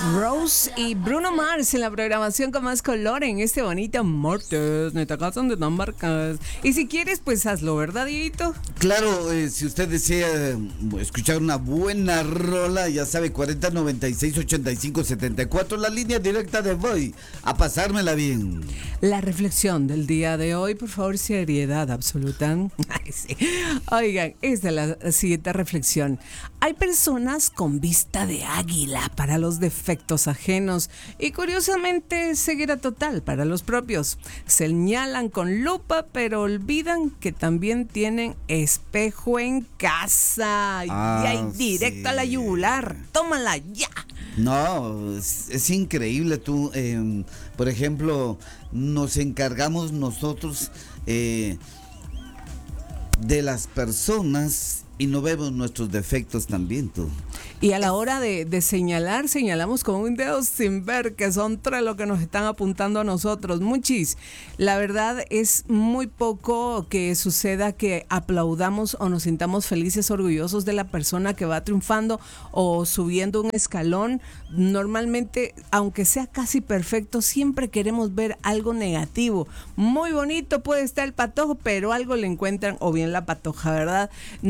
Rose y Bruno Mars en la programación con más color en este bonito martes. Neta casa donde están marcas. Y si quieres, pues hazlo, ¿verdad, Dieguito? Claro, si usted desea escuchar una buena rola, ya sabe, 40 96 85 74, la línea directa de Voy a pasármela bien. La reflexión del día de hoy, por favor, seriedad absoluta. Ay, sí. Oigan, esta es la siguiente reflexión. Hay personas con vista de águila para los defectos ajenos y curiosamente ceguera total para los propios. Señalan con lupa, pero olvidan que también tienen espejo en casa. Y ahí directo a la yugular. Tómala ya. No, es increíble tú. Por ejemplo, nos encargamos nosotros de las personas y no vemos nuestros defectos también, tú. Y a la hora de señalar, señalamos con un dedo sin ver, que son tres lo que nos están apuntando a nosotros. Muchis, la verdad es muy poco que suceda que aplaudamos o nos sintamos felices, orgullosos de la persona que va triunfando o subiendo un escalón. Normalmente, aunque sea casi perfecto, siempre queremos ver algo negativo. Muy bonito puede estar el patojo, pero algo le encuentran, o bien la patoja, ¿verdad?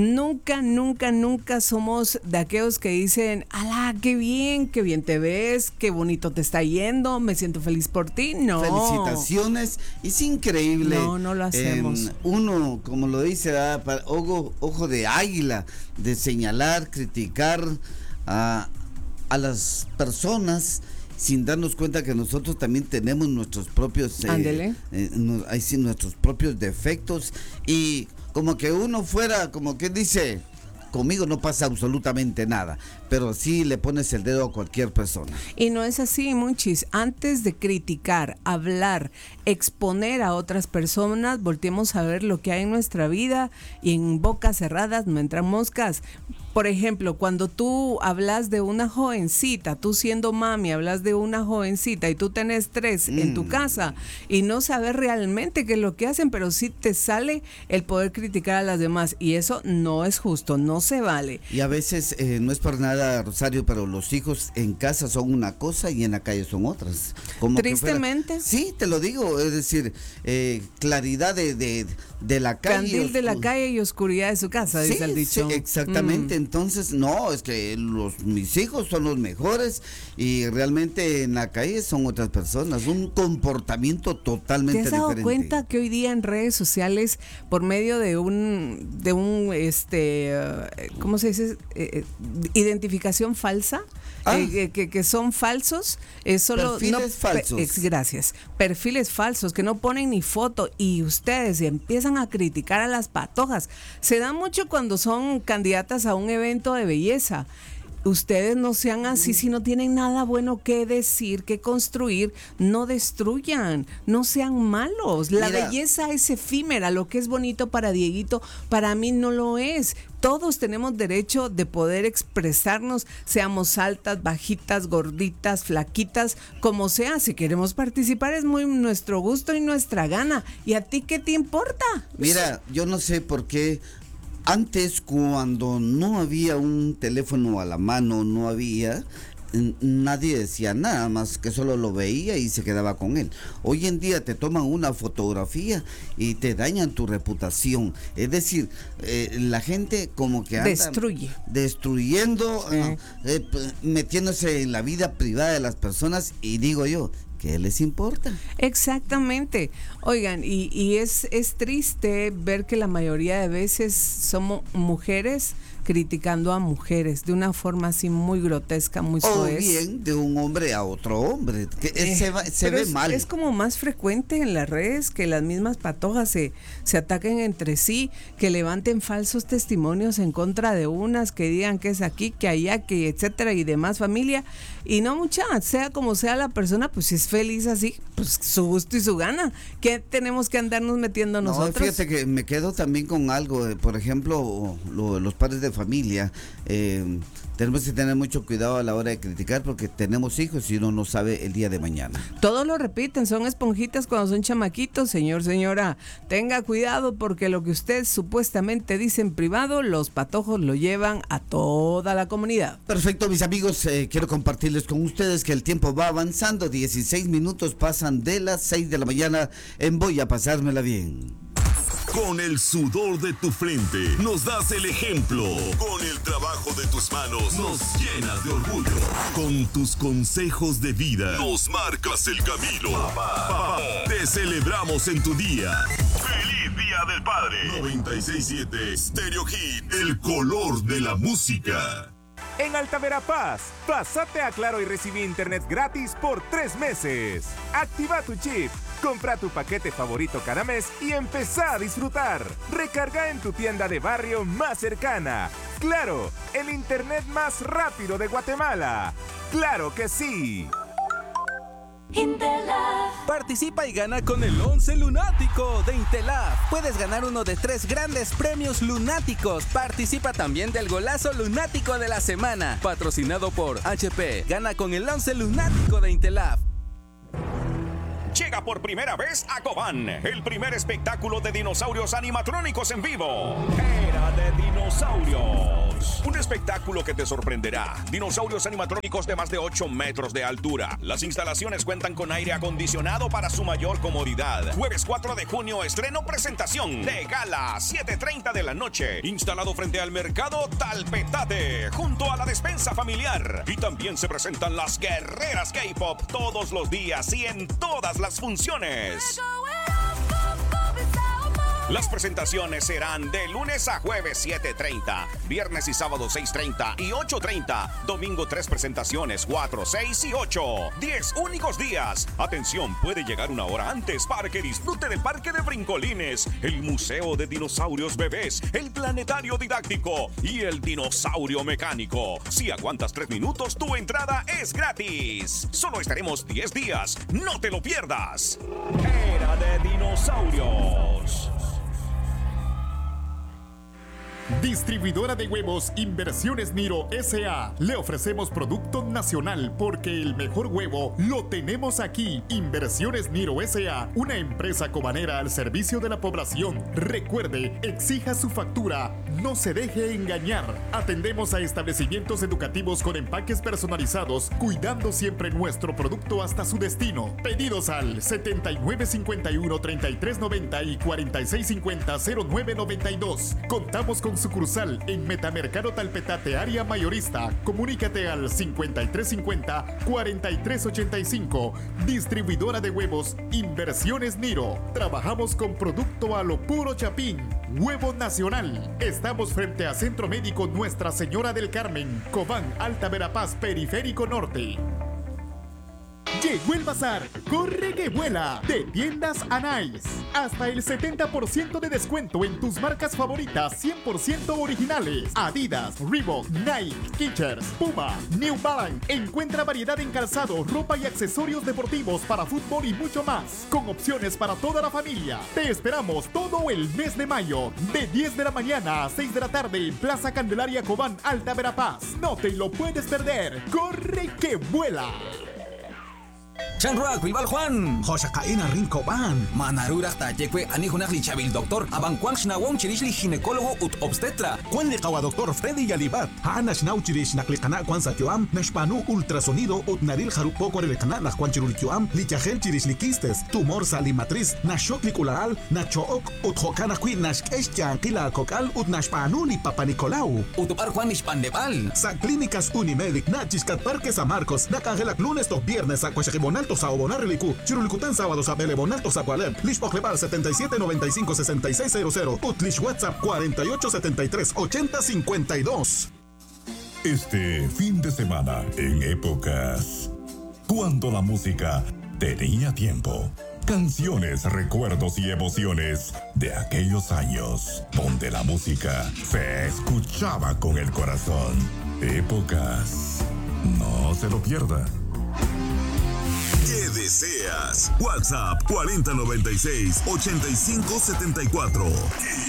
Nunca somos de aquellos que dicen, ¡ala, qué bien te ves, qué bonito te está yendo, me siento feliz por ti! No. Felicitaciones, es increíble. No lo hacemos. Uno, como lo dice, ojo de águila, de señalar, criticar a las personas, sin darnos cuenta que nosotros también tenemos nuestros propios nuestros propios defectos, y como que uno fuera, como que dice, conmigo no pasa absolutamente nada, pero sí le pones el dedo a cualquier persona. Y no es así, Monchis. Antes de criticar, hablar, exponer a otras personas, volteemos a ver lo que hay en nuestra vida, y en bocas cerradas no entran moscas. Por ejemplo, cuando tú hablas de una jovencita, tú siendo mami, hablas de una jovencita y tú tenés tres en tu casa y no sabes realmente qué es lo que hacen, pero sí te sale el poder criticar a las demás, y eso no es justo, no se vale. Y a veces, no es por nada, Rosario, pero los hijos en casa son una cosa y en la calle son otras. Como tristemente. Sí, te lo digo, es decir, claridad de la calle. Candil de la calle y oscuridad de su casa, dice el dicho. Sí, exactamente. Entonces, no, es que mis hijos son los mejores y realmente en la calle son otras personas, un comportamiento totalmente diferente. ¿Te has dado cuenta que hoy día en redes sociales, por medio de un ¿cómo se dice? Identificación falsa, que son falsos, solo perfiles falsos. Gracias. Perfiles falsos que no ponen ni foto, y ustedes empiezan a criticar a las patojas. Se da mucho cuando son candidatas a un evento de belleza. Ustedes no sean así, si no tienen nada bueno que decir, que construir, no destruyan, no sean malos. La belleza es efímera, lo que es bonito para Dieguito, para mí no lo es. Todos tenemos derecho de poder expresarnos, seamos altas, bajitas, gorditas, flaquitas, como sea. Si queremos participar es muy nuestro gusto y nuestra gana. ¿Y a ti qué te importa? Mira, yo no sé por qué. Antes, cuando no había un teléfono a la mano, nadie decía nada más, que solo lo veía y se quedaba con él. Hoy en día te toman una fotografía y te dañan tu reputación. Es decir, la gente como que anda destruyendo, metiéndose en la vida privada de las personas, y digo yo, ¿qué les importa? Exactamente. Oigan, y es triste ver que la mayoría de veces somos mujeres criticando a mujeres de una forma así muy grotesca, muy soez. O bien de un hombre a otro hombre, que se ve mal. Es como más frecuente en las redes que las mismas patojas se ataquen entre sí, que levanten falsos testimonios en contra de unas, que digan que es aquí, que allá, que etcétera y demás, familia. Y no, mucha, sea como sea la persona, pues si es feliz así, pues su gusto y su gana. ¿Qué tenemos que andarnos metiendo nosotros? No, fíjate que me quedo también con algo, por ejemplo, los padres de de familia, tenemos que tener mucho cuidado a la hora de criticar porque tenemos hijos y uno no sabe el día de mañana. Todos lo repiten, son esponjitas cuando son chamaquitos, señor, señora. Tenga cuidado porque lo que usted supuestamente dice en privado, los patojos lo llevan a toda la comunidad. Perfecto, mis amigos, quiero compartirles con ustedes que el tiempo va avanzando. 16 minutos pasan de las 6 de la mañana en Voy a Pasármela Bien. Con el sudor de tu frente nos das el ejemplo. Con el trabajo de tus manos nos llenas de orgullo. Con tus consejos de vida nos marcas el camino. Papá, te celebramos en tu día. ¡Feliz Día del Padre! 96.7 Stereo Hit, el color de la música. En Alta Verapaz, pásate a Claro y recibí internet gratis por 3 meses. Activa tu chip, compra tu paquete favorito cada mes y empezá a disfrutar. Recarga en tu tienda de barrio más cercana. Claro, el internet más rápido de Guatemala. ¡Claro que sí! Intelaf. Participa y gana con el 11 lunático de Intelaf. Puedes ganar uno de 3 grandes premios lunáticos. Participa también del golazo lunático de la semana, patrocinado por HP. Gana con el 11 lunático de Intelaf. Llega por primera vez a Cobán, el primer espectáculo de dinosaurios animatrónicos en vivo. Era de Dinosaurios. Un espectáculo que te sorprenderá. Dinosaurios animatrónicos de más de 8 metros de altura. Las instalaciones cuentan con aire acondicionado para su mayor comodidad. Jueves 4 de junio, estreno presentación de gala, 7:30 de la noche. Instalado frente al mercado Talpetate, junto a la despensa familiar. Y también se presentan las guerreras K-pop todos los días y en todas las funciones. Las presentaciones serán de lunes a jueves 7:30, viernes y sábado 6:30 y 8:30, domingo 3 presentaciones, 4, 6 y 8. 10 únicos días. Atención, puede llegar una hora antes para que disfrute del parque de brincolines, el museo de dinosaurios bebés, el planetario didáctico y el dinosaurio mecánico. Si aguantas 3 minutos, tu entrada es gratis. Solo estaremos 10 días. No te lo pierdas. Era de Dinosaurios. Distribuidora de huevos Inversiones Niro S.A. Le ofrecemos producto nacional porque el mejor huevo lo tenemos aquí. Inversiones Niro S.A. Una empresa cobanera al servicio de la población. Recuerde, exija su factura. No se deje engañar. Atendemos a establecimientos educativos con empaques personalizados, cuidando siempre nuestro producto hasta su destino. Pedidos al 7951-3390 y 4650-0992. Contamos con sucursal en Metamercado Talpetate, área mayorista. Comunícate al 5350-4385. Distribuidora de huevos Inversiones Niro. Trabajamos con producto a lo puro chapín. Huevo nacional. Estamos frente a Centro Médico Nuestra Señora del Carmen, Cobán, Alta Verapaz, Periférico Norte. Llegó el bazar, corre que vuela, de Tiendas Anais. Hasta el 70% de descuento en tus marcas favoritas 100% originales. Adidas, Reebok, Nike, Skechers, Puma, New Balance. Encuentra variedad en calzado, ropa y accesorios deportivos para fútbol y mucho más. Con opciones para toda la familia. Te esperamos todo el mes de mayo, de 10 de la mañana a 6 de la tarde en Plaza Candelaria, Cobán, Alta Verapaz. No te lo puedes perder. Corre que vuela. Chanruak, Bilbal Juan, Josakaina Rincoban, Manarura Tayekwe, Anihunak Lichabil Doctor, Abankwang Shnawong Chirishli ginecólogo ut obstetra. Cuenle Kawa Doctor Freddy Yalibat, Hanash Nauchirish Naklikana Kwan Sakyoam, Nashpanu Ultrasonido ut Naril Harupoko Relecana, Nakwanchirulkyoam, Lichagel Chirishlikistes, Tumor Salimatriz, Nashoklikularal, Nachook, ut Hokana Queen Nashkeshchan, Kila Kokal, ut Nashpanu Li Papa Nicolau, Utupar Juan Nishpandebal, Sa Clínicas Unimedic, Nachiscat Parque San Marcos, Nakangela lunes to viernes a Cuachajibonalto Sao Bonareliku, Chirulikutan sábados a Belebonalto Zacualem, Lishpoclepal 77956600, Utlish WhatsApp 48738052. Este fin de semana, en épocas cuando la música tenía tiempo. Canciones, recuerdos y emociones de aquellos años donde la música se escuchaba con el corazón. Épocas. No se lo pierda. ¿Qué deseas? WhatsApp 4096-8574.